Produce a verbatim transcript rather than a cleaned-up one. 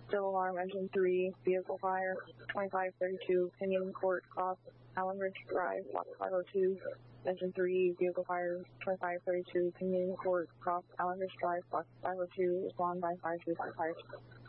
Still alarm, engine three, vehicle fire, twenty-five thirty-two, Pinion Court, Cross, Allen Ridge Drive, block five oh two. Engine three, vehicle fire, twenty-five thirty-two, Pinion Court, Cross, Allen Ridge Drive, block five oh two, respond by fire two five five.